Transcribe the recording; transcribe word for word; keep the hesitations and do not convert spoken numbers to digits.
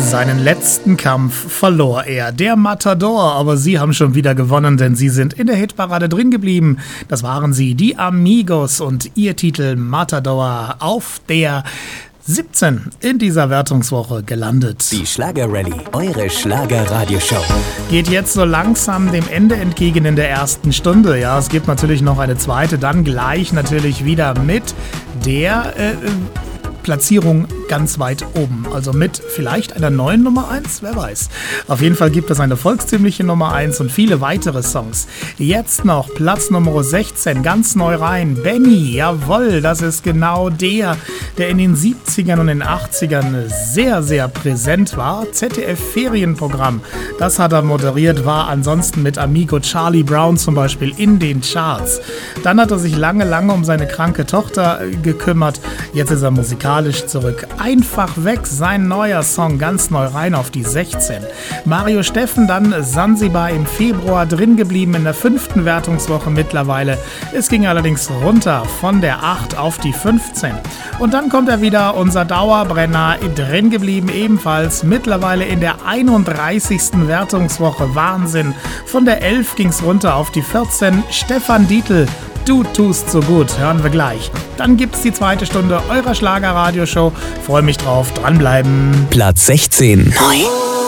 Seinen letzten Kampf verlor er, der Matador, aber sie haben schon wieder gewonnen, denn sie sind in der Hitparade drin geblieben. Das waren sie, die Amigos, und ihr Titel Matador auf der siebzehn in dieser Wertungswoche gelandet. Die Schlager-Rallye, eure Schlager-Radioshow. Geht jetzt so langsam dem Ende entgegen in der ersten Stunde. Ja, es gibt natürlich noch eine zweite, dann gleich natürlich wieder mit der äh, Platzierung ganz weit oben. Also mit vielleicht einer neuen Nummer eins, wer weiß. Auf jeden Fall gibt es eine volkstümliche Nummer eins und viele weitere Songs. Jetzt noch Platz Nummer sechzehn, ganz neu rein. Benny, jawohl, das ist genau der, der in den siebzigern und den achtzigern sehr, sehr präsent war. Z D F-Ferienprogramm, das hat er moderiert, war ansonsten mit Amigo Charlie Brown zum Beispiel in den Charts. Dann hat er sich lange, lange um seine kranke Tochter gekümmert. Jetzt ist er musikalisch zurück. Einfach weg, sein neuer Song, ganz neu rein auf die sechzehn. Mario Steffen dann Sansibar im Februar drin geblieben in der fünften Wertungswoche mittlerweile. Es ging allerdings runter von der acht auf die fünfzehn. Und dann kommt er wieder, unser Dauerbrenner, drin geblieben ebenfalls mittlerweile in der einunddreißigsten Wertungswoche. Wahnsinn. Von der elf ging es runter auf die vierzehn. Stefan Dietl, Du tust so gut, hören wir gleich. Dann gibt's die zweite Stunde eurer Schlager-Radioshow. Freue mich drauf, dranbleiben. Platz sechzehn. Neu.